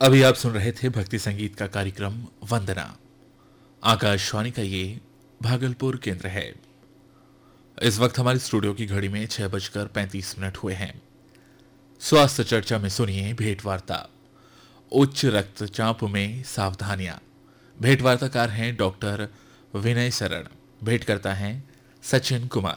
अभी आप सुन रहे थे भक्ति संगीत का कार्यक्रम वंदना। आकाशवाणी का ये भागलपुर केंद्र है। इस वक्त हमारे स्टूडियो की घड़ी में 6:35 हुए हैं। स्वास्थ्य चर्चा में सुनिए भेंट वार्ता, उच्च रक्तचाप में सावधानियां। भेंट वार्ताकार हैं डॉक्टर विनय शरण। भेंट करता है सचिन कुमार।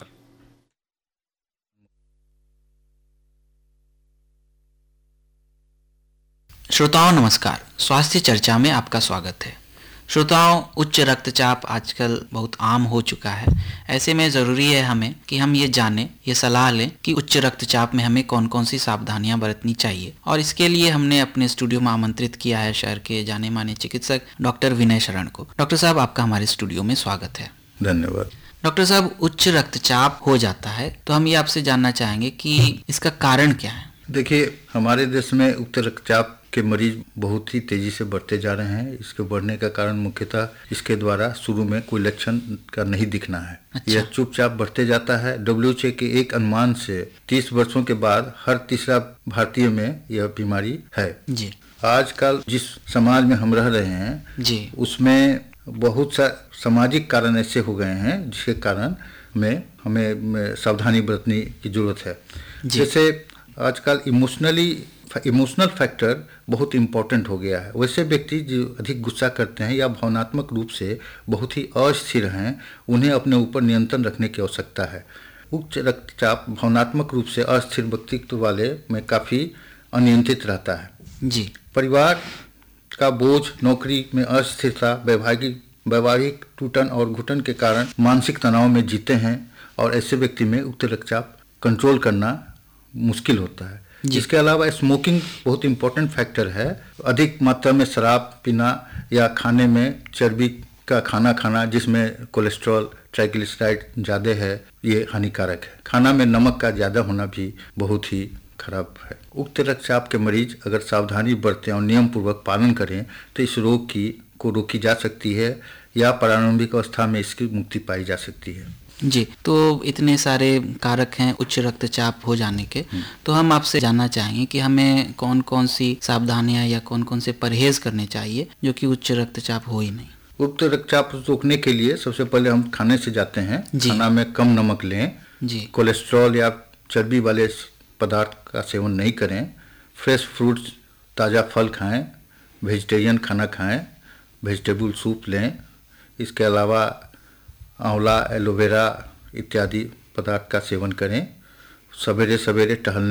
श्रोताओं नमस्कार। स्वास्थ्य चर्चा में आपका स्वागत है। श्रोताओं, उच्च रक्तचाप आजकल बहुत आम हो चुका है। ऐसे में ज़रूरी है हमें कि हम ये जानें, ये सलाह लें कि उच्च रक्तचाप में हमें कौन कौन सी सावधानियां बरतनी चाहिए। और इसके लिए हमने अपने स्टूडियो में आमंत्रित किया है शहर के जाने माने चिकित्सक डॉक्टर विनय शरण को। डॉक्टर साहब, आपका हमारे स्टूडियो में स्वागत है। धन्यवाद। डॉक्टर साहब, उच्च रक्तचाप हो जाता है तो हम ये आपसे जानना चाहेंगे कि इसका कारण क्या है। देखिए, हमारे देश में उच्च रक्तचाप के मरीज बहुत ही तेजी से बढ़ते जा रहे हैं। इसके बढ़ने का कारण मुख्यतः इसके द्वारा शुरू में कोई लक्षण का नहीं दिखना है। अच्छा। यह चुपचाप बढ़ते जाता है। WHO के एक अनुमान से 30 वर्षों के बाद हर तीसरा भारतीय में यह बीमारी है जी आजकल जिस समाज में हम रह रहे हैं जी उसमें बहुत सा सामाजिक कारण ऐसे हो गए हैं जिसके कारण हमें सावधानी बरतने की जरूरत है। जैसे आजकल इमोशनल फैक्टर बहुत इम्पोर्टेंट हो गया है। वैसे व्यक्ति जो अधिक गुस्सा करते हैं या भावनात्मक रूप से बहुत ही अस्थिर हैं, उन्हें अपने ऊपर नियंत्रण रखने की आवश्यकता है। उच्च रक्तचाप भावनात्मक रूप से अस्थिर व्यक्तित्व वाले में काफ़ी अनियंत्रित रहता है। जी परिवार का बोझ, नौकरी में अस्थिरता, वैवाहिक टूटन और घुटन के कारण मानसिक तनाव में जीते हैं और ऐसे व्यक्ति में उच्च रक्तचाप कंट्रोल करना मुश्किल होता है। इसके अलावा स्मोकिंग बहुत इंपॉर्टेंट फैक्टर है। अधिक मात्रा में शराब पीना या खाने में चर्बी का खाना खाना जिसमें कोलेस्ट्रॉल, ट्राइग्लिसराइड ज़्यादा है, ये हानिकारक है। खाना में नमक का ज़्यादा होना भी बहुत ही खराब है। उच्च रक्तचाप के मरीज अगर सावधानी बरतें और नियम पूर्वक पालन करें तो इस रोग को रोकी जा सकती है या प्रारंभिक अवस्था में इसकी मुक्ति पाई जा सकती है। जी, तो इतने सारे कारक हैं उच्च रक्तचाप हो जाने के, तो हम आपसे जानना चाहेंगे कि हमें कौन कौन सी सावधानियां या कौन कौन से परहेज करने चाहिए जो कि उच्च रक्तचाप हो ही नहीं। उच्च रक्तचाप रोकने के लिए सबसे पहले हम खाने से जाते हैं। खाना में कम नमक लें। जी कोलेस्ट्रॉल या चर्बी वाले पदार्थ का सेवन नहीं करें। फ्रेश फ्रूट्स, ताज़ा फल खाएं। वेजिटेरियन खाना खाएं। वेजिटेबल सूप लें। इसके अलावा आंवला, एलोवेरा इत्यादि पदार्थ का सेवन करें। सवेरे सवेरे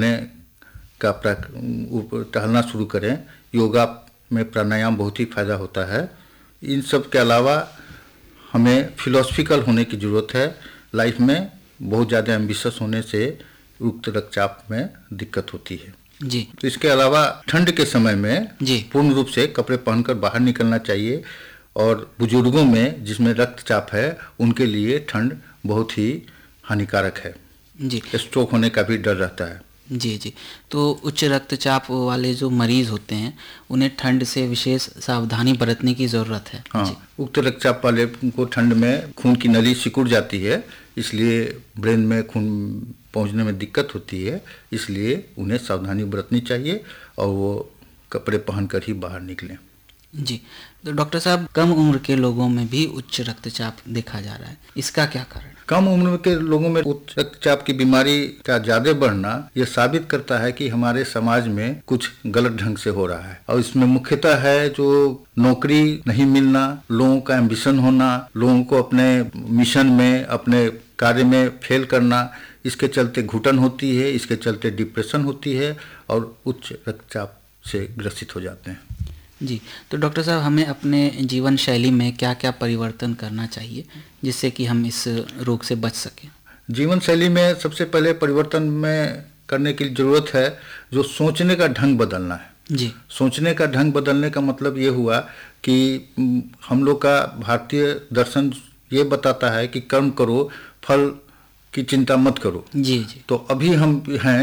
टहलना शुरू करें। योगा में प्राणायाम बहुत ही फ़ायदा होता है। इन सब के अलावा हमें फिलोसफिकल होने की ज़रूरत है। लाइफ में बहुत ज़्यादा एम्बिशियस होने से उच्च रक्तचाप में दिक्कत होती है। जी तो इसके अलावा ठंड के समय में जी पूर्ण रूप से कपड़े पहनकर बाहर निकलना चाहिए। और बुजुर्गों में जिसमें रक्तचाप है उनके लिए ठंड बहुत ही हानिकारक है। जी स्ट्रोक होने का भी डर रहता है। जी तो उच्च रक्तचाप वाले जो मरीज होते हैं उन्हें ठंड से विशेष सावधानी बरतने की ज़रूरत है। हाँ, उच्च रक्तचाप वाले को ठंड में खून की नली सिकुड़ जाती है, इसलिए ब्रेन में खून पहुंचने में दिक्कत होती है। इसलिए उन्हें सावधानी बरतनी चाहिए और वो कपड़े पहनकर ही बाहर निकलें। जी, तो डॉक्टर साहब, कम उम्र के लोगों में भी उच्च रक्तचाप देखा जा रहा है, इसका क्या कारण? कम उम्र के लोगों में उच्च रक्तचाप की बीमारी का ज्यादा बढ़ना यह साबित करता है कि हमारे समाज में कुछ गलत ढंग से हो रहा है। और इसमें मुख्यतः है जो नौकरी नहीं मिलना, लोगों का एम्बिशन होना, लोगों को अपने मिशन में, अपने कार्य में फेल करना। इसके चलते घुटन होती है, इसके चलते डिप्रेशन होती है और उच्च रक्तचाप से ग्रसित हो जाते हैं। जी, तो डॉक्टर साहब, हमें अपने जीवन शैली में क्या क्या परिवर्तन करना चाहिए जिससे कि हम इस रोग से बच सकें? जीवन शैली में सबसे पहले परिवर्तन में करने की ज़रूरत है जो सोचने का ढंग बदलना है। जी, सोचने का ढंग बदलने का मतलब ये हुआ कि हम लोग का भारतीय दर्शन ये बताता है कि कर्म करो, फल की चिंता मत करो। जी तो अभी हम हैं